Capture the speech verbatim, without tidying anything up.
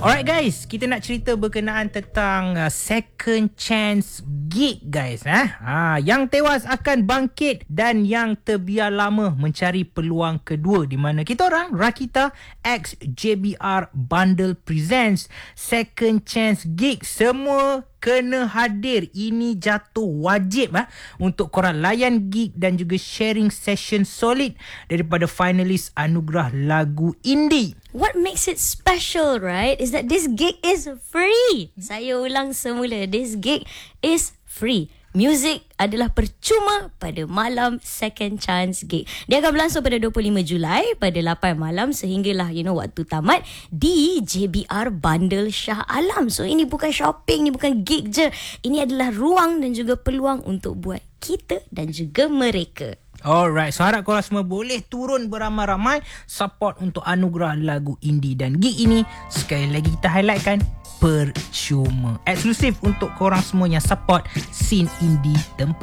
Alright guys, kita nak cerita berkenaan tentang uh, second chance gig guys. Eh? Ha, yang tewas akan bangkit dan yang terbiar lama mencari peluang kedua, di mana kita orang Rakita X J B R Bundle presents second chance gig. Semua kena hadir. Ini jatuh wajib ha, untuk korang layan gig dan juga sharing session solid daripada finalis anugerah lagu indie. What makes it special, right, is that this gig is free. Saya ulang semula. This gig is free. Music adalah percuma pada malam second chance gig. Dia akan berlangsung pada dua puluh lima Julai pada lapan malam sehinggalah you know waktu tamat di J B R Bundle Shah Alam. So ini bukan shopping, ini bukan gig je. Ini adalah ruang dan juga peluang untuk buat kita dan juga mereka. Alright, so harap korang semua boleh turun beramai-ramai support untuk anugerah lagu indie. Dan gig ini sekali lagi kita highlightkan percuma, eksklusif untuk korang semua yang support scene indie tempat